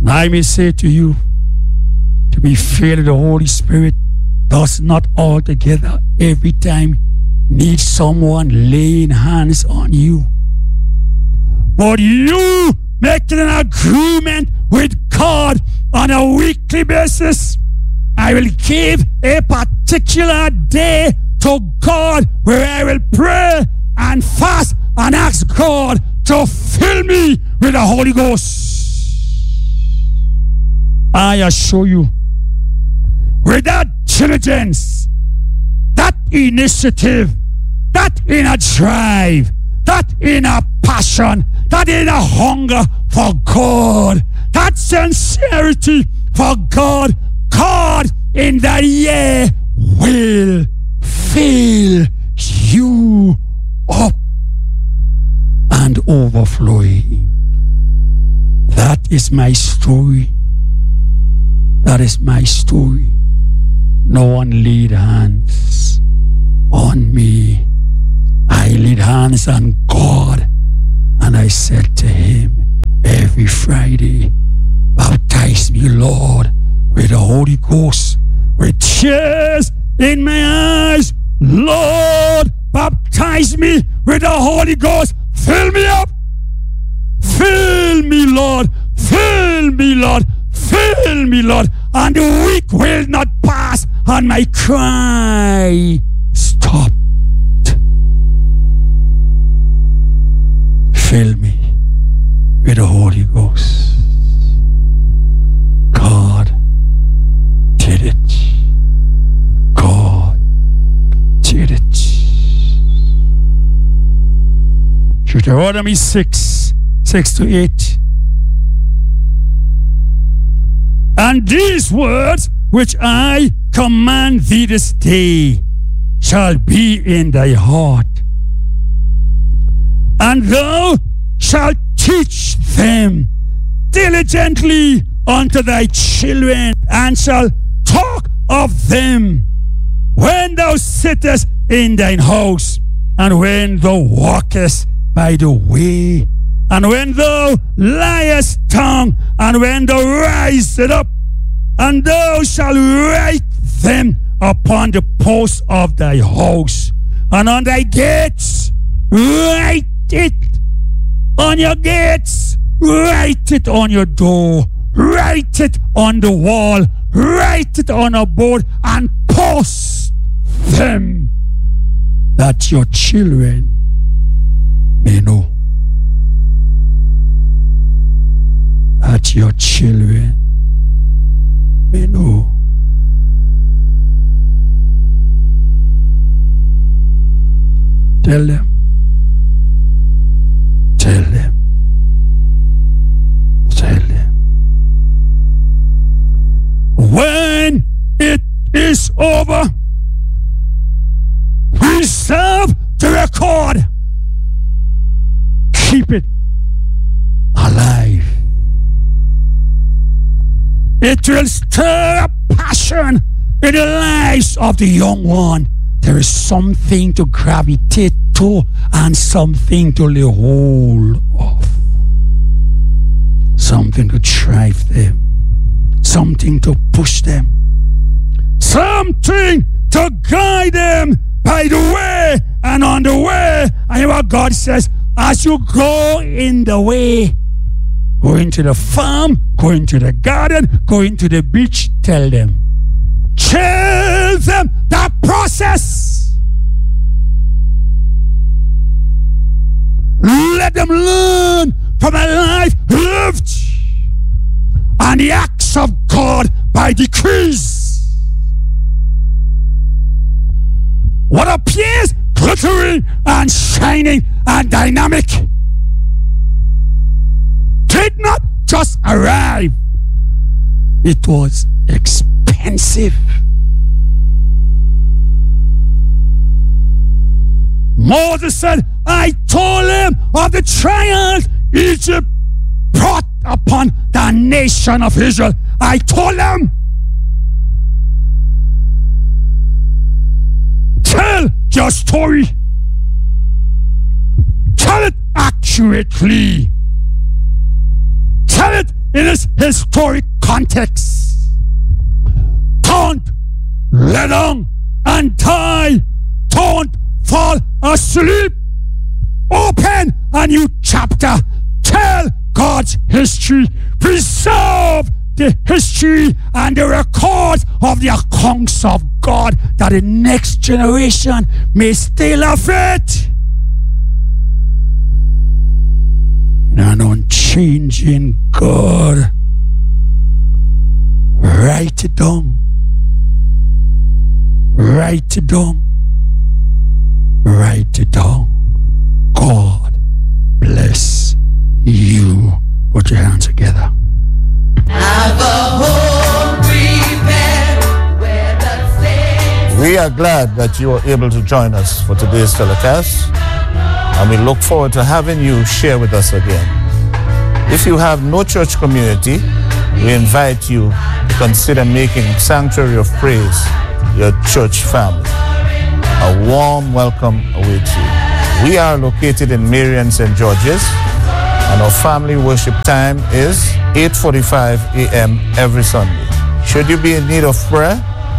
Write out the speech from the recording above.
I may say to you, to be filled with the Holy Spirit does not altogether every time need someone laying hands on you. But you making an agreement with God on a weekly basis. I will give a particular day to God where I will pray and fast and ask God to fill me with the Holy Ghost. I assure you, with that diligence, that initiative, that inner drive, that inner passion, that inner hunger for God, that sincerity for God, God in that year will fill you up and overflowing. That is my story. That is my story. No one laid hands on me. I laid hands on God, and I said to him every Friday, baptize me, Lord, with the Holy Ghost, with tears in my eyes. Lord, baptize me with the Holy Ghost. Fill me up. Fill me, Lord. Fill me, Lord. Fill me, Lord. And the week will not pass, and my cry stopped. Fill me with the Holy Ghost. God did it. God did it. Deuteronomy 6:6-8. And these words which I command thee this day shall be in thy heart, and thou shalt teach them diligently unto thy children, and shalt talk of them when thou sittest in thine house, and when thou walkest by the way, and when thou liest down, and when thou risest up, and thou shalt write them upon the posts of thy house, and on thy gates. Write it on your gates. Write it on your door. Write it on the wall. Write it on a board and post them, that your children may know. That your children may know. Tell them. Tell them. Tell them. When it is over, preserve the record. Keep it alive. It will stir up passion in the lives of the young one. There is something to gravitate to and something to lay hold of. Something to drive them. Something to push them. Something to guide them by the way and on the way. And what God says, as you go in the way, go into the farm, go into the garden, go into the beach, tell them. Tell them that process. Let them learn from a life lived and the acts of God by decrees. What appears glittering and shining and dynamic did not just arrive. It was expensive. Moses said, I told him of the trials Egypt brought upon the nation of Israel. I told them, tell your story. Tell it accurately. Tell it in its historic context. Don't lay down and die. Don't fall asleep. Open a new chapter. Tell God's history. Preserve the history and the records of the accounts of God, that the next generation may still have it. An unchanging God. Write it down. Write it down. Write it down. God bless you. Put your hands together. We are glad that you are able to join us for today's telecast, and we look forward to having you share with us again. If you have no church community, we invite you to consider making Sanctuary of Praise your church family. A warm welcome awaits you. We are located in Marion, St. George's, and our family worship time is 8:45 a.m. every Sunday. Should you be in need of prayer,